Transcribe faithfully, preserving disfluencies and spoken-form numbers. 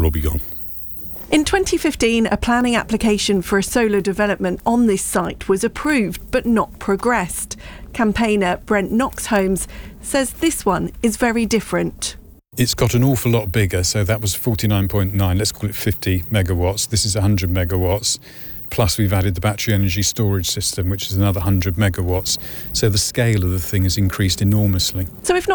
all be gone. In twenty fifteen, a planning application for a solar development on this site was approved but not progressed. Campaigner Brent Knox Homes says this one is very different. It's got an awful lot bigger, so that was forty-nine point nine, let's call it fifty megawatts. This is one hundred megawatts. Plus we've added the battery energy storage system, which is another one hundred megawatts. So the scale of the thing has increased enormously. So if not